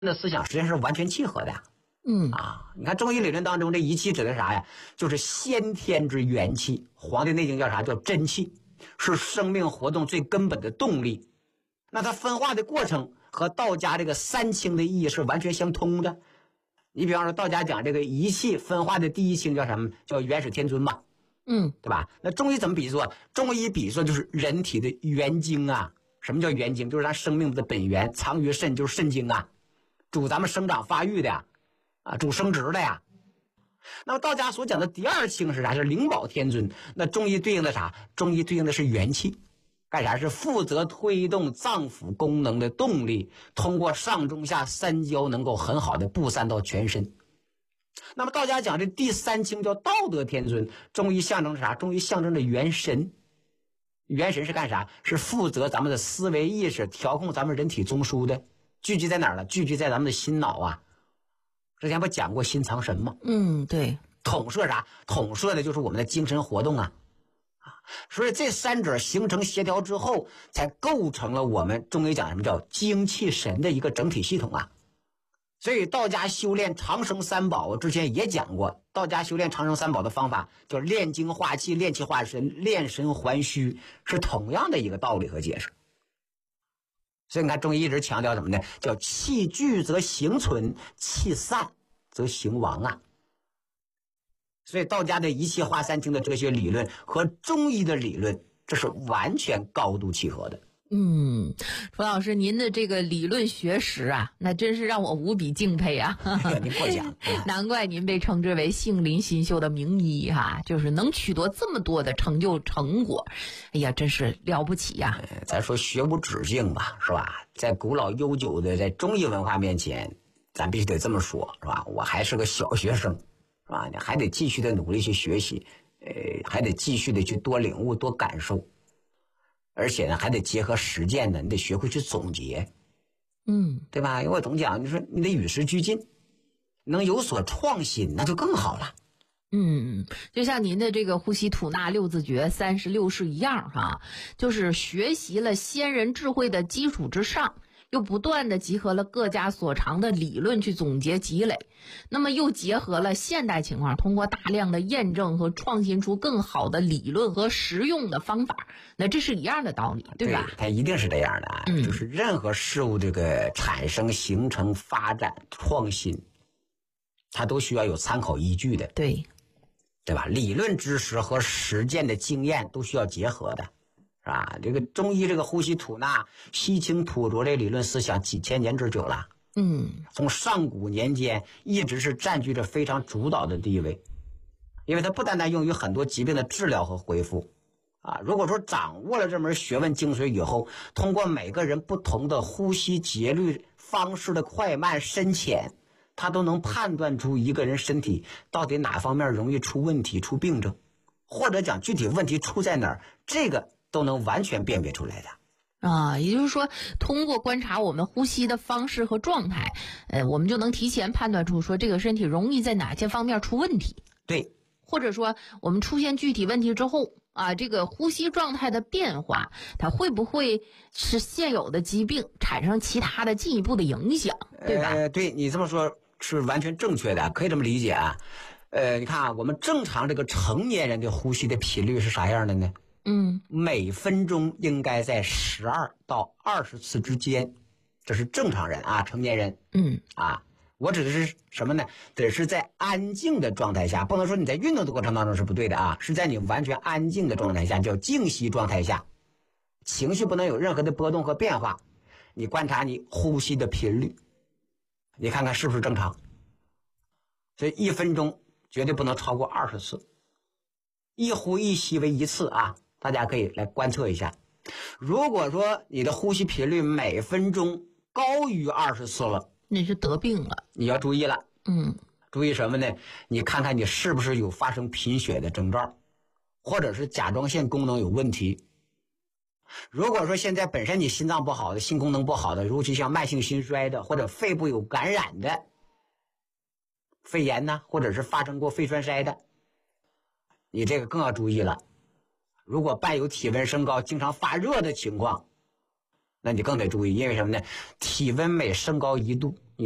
的思想实际上是完全契合的呀。你看中医理论当中，这仪气指的啥呀？就是先天之元气。黄帝内经叫啥？叫真气，是生命活动最根本的动力。那它分化的过程和道家这个三清的意义是完全相通的。你比方说道家讲这个仪气分化的第一清叫什么？叫元始天尊嘛。对吧？那中医怎么比作？中医比作就是人体的元精啊。什么叫元精？就是咱生命的本源，藏于肾，就是肾精啊，主咱们生长发育的呀，主生殖的呀。那么道家所讲的第二清是啥？是灵宝天尊。那中医对应的啥？中医对应的是元气，干啥？是负责推动脏腑功能的动力，通过上中下三焦能够很好的布散到全身。那么道家讲这第三清叫道德天尊，中医象征啥？中医象征着元神。元神是干啥？是负责咱们的思维意识，调控咱们人体中枢的。聚集在哪儿了？聚集在咱们的心脑啊。之前不讲过心藏神吗？ 对。 统摄啥？统摄的就是我们的精神活动啊。所以这三者形成协调之后，才构成了我们中医讲什么叫精气神的一个整体系统啊。所以道家修炼长生三宝，我之前也讲过，道家修炼长生三宝的方法叫炼精化气、炼气化神、炼神还虚，是同样的一个道理和解释。所以你看中医一直强调什么呢？叫气聚则形存，气散则形亡啊。所以道家的一气化三清的哲学理论和中医的理论，这是完全高度契合的。 楚老师，您的这个理论学识啊，那真是让我无比敬佩啊！ 您过奖。 难怪您被称之为杏林新秀的名医哈，就是能取得这么多的成果，哎呀，真是了不起呀！ 咱说学无止境吧，是吧？在古老悠久的在中医文化面前，咱必须得这么说，是吧？我还是个小学生，是吧？你还得继续的努力去学习，还得继续的去多领悟、多感受。而且呢，还得结合实践呢，你得学会去总结，对吧？因为我总讲，你说你得与时俱进，能有所创新，那就更好了。 就像您的这个呼吸吐纳六字诀36式一样哈，就是学习了先人智慧的基础之上，又不断的集合了各家所长的理论去总结积累，那么又结合了现代情况，通过大量的验证和创新出更好的理论和实用的方法，那这是一样的道理，对吧？ 对，它一定是这样的啊。就是任何事物这个产生、形成、发展、创新，它都需要有参考依据的，对吧？理论知识和实践的经验都需要结合的。是吧？这个中医这个呼吸吐纳、吸清吐浊这理论思想几千年之久了。从上古年间一直是占据着非常主导的地位，因为它不单单用于很多疾病的治疗和恢复如果说掌握了这门学问精髓以后，通过每个人不同的呼吸节律方式的快慢深浅，他都能判断出一个人身体到底哪方面容易出问题、出病症，或者讲具体问题出在哪儿，这个都能完全辨别出来的。 也就是说，通过观察我们呼吸的方式和状态，我们就能提前判断出说这个身体容易在哪些方面出问题。 对， 或者说我们出现具体问题之后这个呼吸状态的变化，它会不会是现有的疾病产生其他的进一步的影响，对吧？ 对，你这么说是完全正确的，可以这么理解啊。你看我们正常这个成年人的呼吸的频率是啥样的呢？每分钟应该在12到20次之间，这是正常人成年人。我指的是什么呢？得是在安静的状态下，不能说你在运动的过程当中是不对的是在你完全安静的状态下，叫静息状态下，情绪不能有任何的波动和变化。你观察你呼吸的频率，你看看是不是正常。所以1分钟绝对不能超过20次，一呼一吸为1次大家可以来观测一下。如果说你的呼吸频率每分钟高于20次了， 那是得病了， 你要注意了。注意什么呢？你看看你是不是有发生贫血的征兆，或者是甲状腺功能有问题。如果说现在本身你心脏不好的、心功能不好的，尤其像慢性心衰的，或者肺部有感染的肺炎呢，或者是发生过肺栓塞的，你这个更要注意了。如果伴有体温升高、经常发热的情况，那你更得注意，因为什么呢？体温每升高1度，